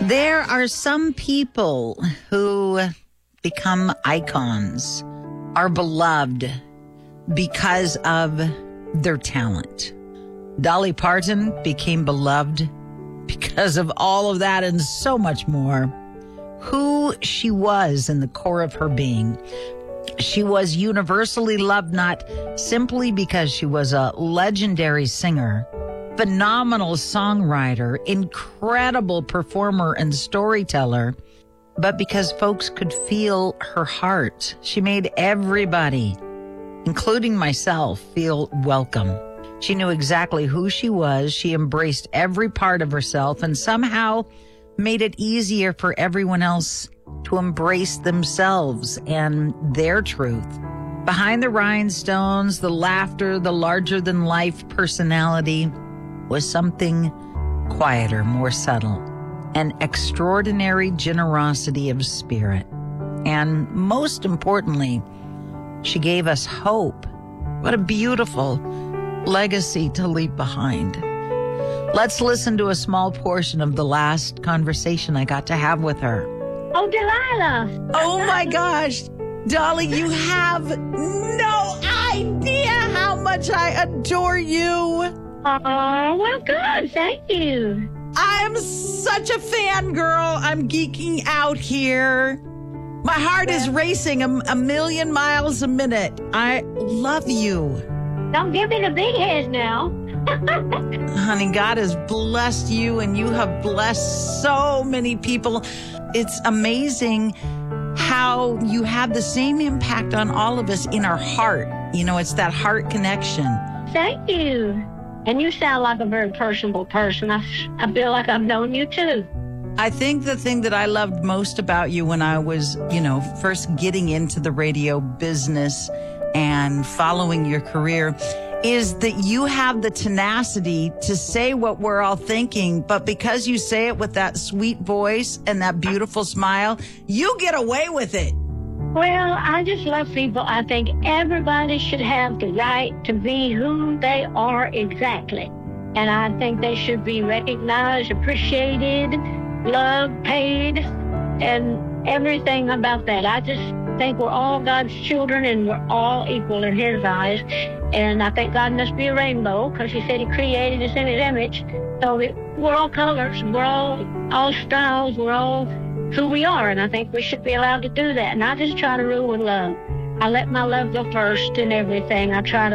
There are some people who become icons, are beloved because of their talent. Dolly Parton became beloved because of all of that and so much more. Who she was in the core of her being. She was universally loved not simply because she was a legendary singer, phenomenal songwriter, incredible performer and storyteller, but because folks could feel her heart. She made everybody, including myself, feel welcome. She knew exactly who she was. She embraced every part of herself and somehow made it easier for everyone else to embrace themselves and their truth. Behind the rhinestones, the laughter, the larger-than-life personality was something quieter, more subtle, an extraordinary generosity of spirit. And most importantly, she gave us hope. What a beautiful legacy to leave behind. Let's listen to a small portion of the last conversation I got to have with her. Oh, Delilah. Oh my gosh. Dolly, you have no idea how much I adore you. Oh, well, good. Thank you. I'm such a fangirl. I'm geeking out here. My heart is racing a million miles a minute. I love you. Don't give me the big head now. Honey, God has blessed you and you have blessed so many people. It's amazing how you have the same impact on all of us in our heart. You know, it's that heart connection. Thank you. And you sound like a very personable person. I feel like I've known you too. I think the thing that I loved most about you when I was, first getting into the radio business and following your career is that you have the tenacity to say what we're all thinking, but because you say it with that sweet voice and that beautiful smile, you get away with it. Well, I just love people. I think everybody should have the right to be who they are exactly. And I think they should be recognized, appreciated, loved, paid, and everything about that. I just think we're all God's children and we're all equal in His eyes. And I think God must be a rainbow because He said He created us in His image. So we're all colors, we're all styles, we're all who we are. And I think we should be allowed to do that. And I just try to rule with love. I let my love go first in everything.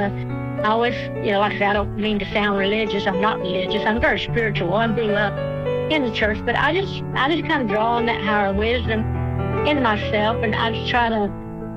I always, like I said, I don't mean to sound religious. I'm not religious. I'm very spiritual. I grew up in the church, but I just kind of draw on that higher wisdom in myself, and I just try to,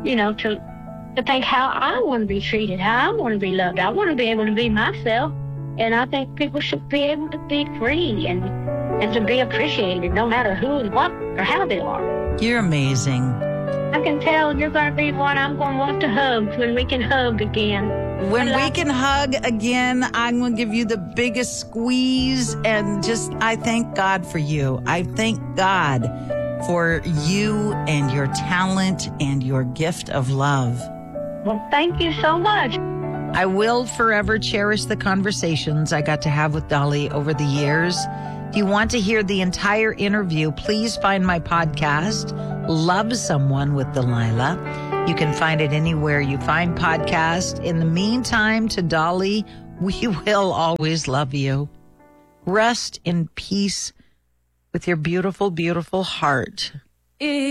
to think how I want to be treated, how I want to be loved. I want to be able to be myself, and I think people should be able to be free and to be appreciated, no matter who and what or how they are. You're amazing. I can tell you're going to be one I'm going to want to hug when we can hug again. When we can hug again, I'm going to give you the biggest squeeze, and I thank God for you. I thank God for you and your talent and your gift of love. Well, thank you so much. I will forever cherish the conversations I got to have with Dolly over the years. If you want to hear the entire interview, please find my podcast, Love Someone with Delilah. You can find it anywhere you find podcasts. In the meantime, to Dolly, we will always love you. Rest in peace with your beautiful, beautiful heart.